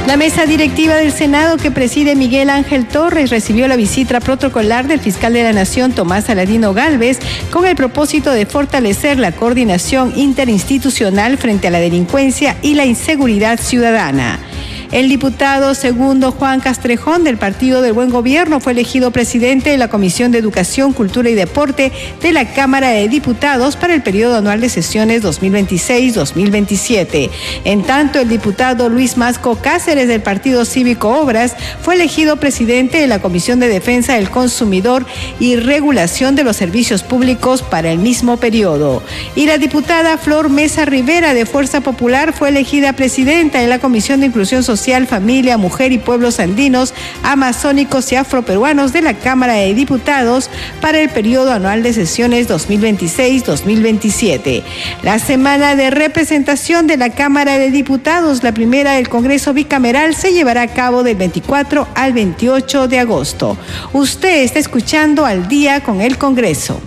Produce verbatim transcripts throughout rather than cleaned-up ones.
La mesa directiva del Senado que preside Miguel Ángel Torres recibió la visita protocolar del fiscal de la Nación, Tomás Aladino Gálvez, con el propósito de fortalecer la coordinación interinstitucional frente a la delincuencia y la inseguridad ciudadana. El diputado segundo Juan Castrejón del Partido del Buen Gobierno fue elegido presidente de la Comisión de Educación, Cultura y Deporte de la Cámara de Diputados para el periodo anual de sesiones dos mil veintiséis dos mil veintisiete. En tanto, el diputado Luis Masco Cáceres del Partido Cívico Obras fue elegido presidente de la Comisión de Defensa del Consumidor y Regulación de los Servicios Públicos para el mismo periodo. Y la diputada Flor Mesa Rivera de Fuerza Popular fue elegida presidenta de la Comisión de Inclusión Social, Familia, Mujer y Pueblos Andinos, Amazónicos y Afroperuanos de la Cámara de Diputados para el periodo anual de sesiones dos mil veintiséis dos mil veintisiete. La semana de representación de la Cámara de Diputados, la primera del Congreso Bicameral, se llevará a cabo del veinticuatro al veintiocho de agosto. Usted está escuchando Al Día con el Congreso.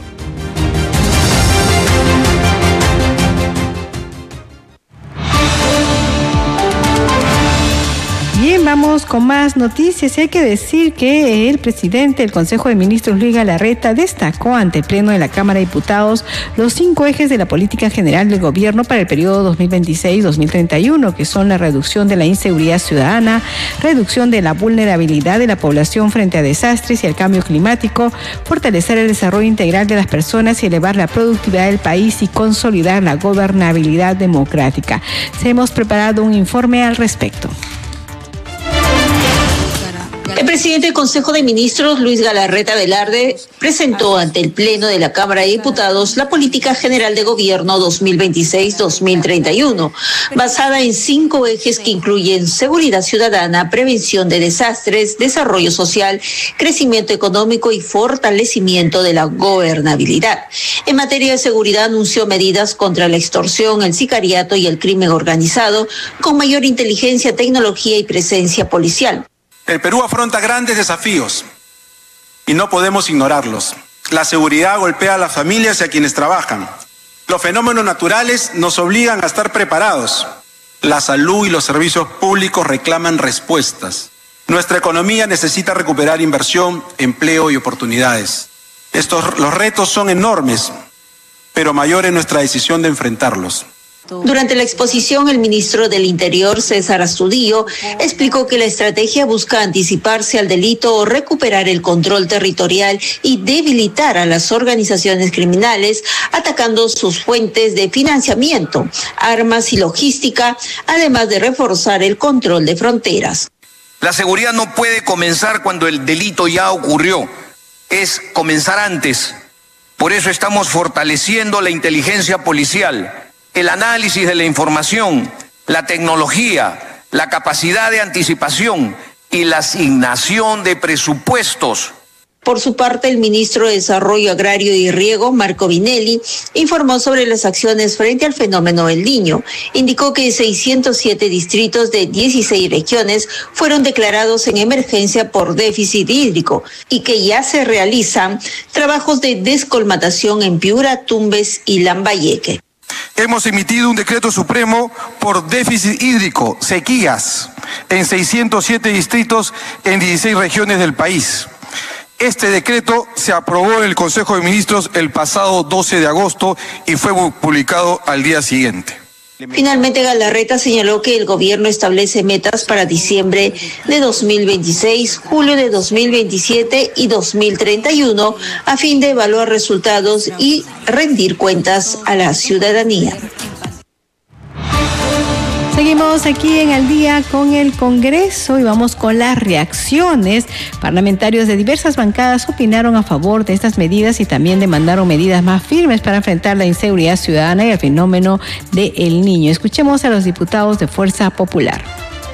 Bien, vamos con más noticias. Hay que decir que el presidente del Consejo de Ministros, Luis Galarreta, destacó ante el Pleno de la Cámara de Diputados los cinco ejes de la política general del gobierno para el periodo dos mil veintiséis dos mil treinta y uno, que son la reducción de la inseguridad ciudadana, reducción de la vulnerabilidad de la población frente a desastres y al cambio climático, fortalecer el desarrollo integral de las personas y elevar la productividad del país y consolidar la gobernabilidad democrática. Se hemos preparado un informe al respecto. El presidente del Consejo de Ministros, Luis Galarreta Velarde, presentó ante el Pleno de la Cámara de Diputados la Política General de Gobierno dos mil veintiséis dos mil treinta y uno, basada en cinco ejes que incluyen seguridad ciudadana, prevención de desastres, desarrollo social, crecimiento económico y fortalecimiento de la gobernabilidad. En materia de seguridad, anunció medidas contra la extorsión, el sicariato y el crimen organizado, con mayor inteligencia, tecnología y presencia policial. El Perú afronta grandes desafíos y no podemos ignorarlos. La seguridad golpea a las familias y a quienes trabajan. Los fenómenos naturales nos obligan a estar preparados. La salud y los servicios públicos reclaman respuestas. Nuestra economía necesita recuperar inversión, empleo y oportunidades. Estos, los retos son enormes, pero mayor es nuestra decisión de enfrentarlos. Durante la exposición, el ministro del Interior, César Astudillo, explicó que la estrategia busca anticiparse al delito o recuperar el control territorial y debilitar a las organizaciones criminales, atacando sus fuentes de financiamiento, armas y logística, además de reforzar el control de fronteras. La seguridad no puede comenzar cuando el delito ya ocurrió, es comenzar antes. Por eso estamos fortaleciendo la inteligencia policial, el análisis de la información, la tecnología, la capacidad de anticipación y la asignación de presupuestos. Por su parte, el ministro de Desarrollo Agrario y Riego, Marco Vinelli, informó sobre las acciones frente al fenómeno El Niño. Indicó que seiscientos siete distritos de dieciséis regiones fueron declarados en emergencia por déficit hídrico y que ya se realizan trabajos de descolmatación en Piura, Tumbes y Lambayeque. Hemos emitido un decreto supremo por déficit hídrico, sequías, en seiscientos siete distritos en dieciséis regiones del país. Este decreto se aprobó en el Consejo de Ministros el pasado doce de agosto y fue publicado al día siguiente. Finalmente, Galarreta señaló que el gobierno establece metas para diciembre de dos mil veintiséis, julio de dos mil veintisiete y dos mil treinta y uno a fin de evaluar resultados y rendir cuentas a la ciudadanía. Seguimos aquí en Al Día con el Congreso y vamos con las reacciones. Parlamentarios de diversas bancadas opinaron a favor de estas medidas y también demandaron medidas más firmes para enfrentar la inseguridad ciudadana y el fenómeno de El Niño. Escuchemos a los diputados de Fuerza Popular.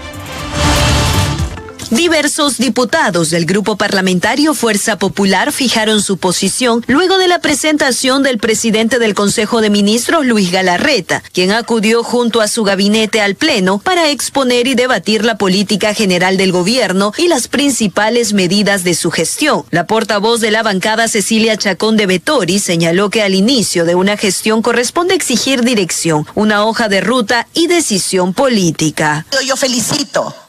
Diversos diputados del Grupo Parlamentario Fuerza Popular fijaron su posición luego de la presentación del presidente del Consejo de Ministros, Luis Galarreta, quien acudió junto a su gabinete al Pleno para exponer y debatir la política general del gobierno y las principales medidas de su gestión. La portavoz de la bancada, Cecilia Chacón de Vettori, señaló que al inicio de una gestión corresponde exigir dirección, una hoja de ruta y decisión política. Yo felicito